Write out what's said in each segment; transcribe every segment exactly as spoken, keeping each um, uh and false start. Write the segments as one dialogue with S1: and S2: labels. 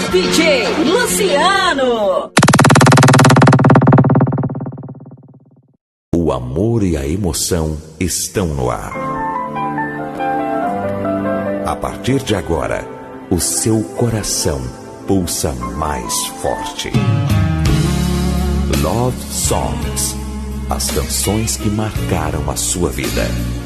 S1: D J Luciano.
S2: O amor e a emoção estão no ar. A partir de agora, o seu coração pulsa mais forte. Love Songs. As canções que marcaram a sua vida.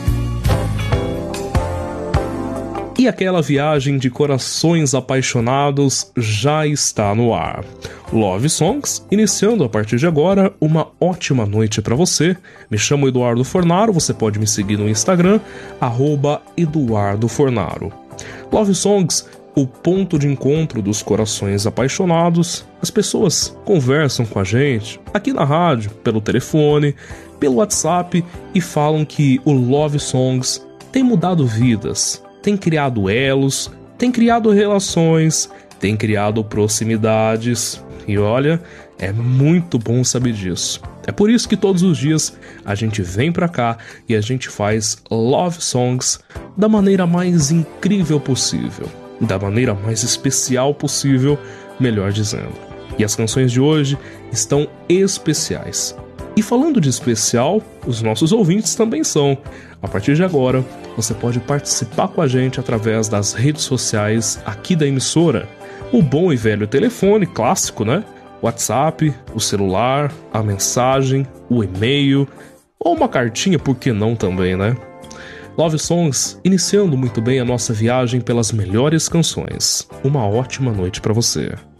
S3: E aquela viagem de corações apaixonados já está no ar. Love Songs, iniciando a partir de agora uma ótima noite para você. Me chamo Eduardo Fornaro, você pode me seguir no Instagram, arroba Eduardo Fornaro. Love Songs, o ponto de encontro dos corações apaixonados. As pessoas conversam com a gente aqui na rádio, pelo telefone, pelo WhatsApp e falam que o Love Songs tem mudado vidas. Tem criado elos, tem criado relações, tem criado proximidades. E olha, é muito bom saber disso. É por isso que todos os dias a gente vem pra cá e a gente faz Love Songs da maneira mais incrível possível, da maneira mais especial possível, melhor dizendo. E as canções de hoje estão especiais. E falando de especial, os nossos ouvintes também são. A partir de agora, você pode participar com a gente através das redes sociais aqui da emissora. O bom e velho telefone clássico, né? WhatsApp, o celular, a mensagem, o e-mail, ou uma cartinha, por que não também, né? Love Songs, iniciando muito bem a nossa viagem pelas melhores canções. Uma ótima noite para você.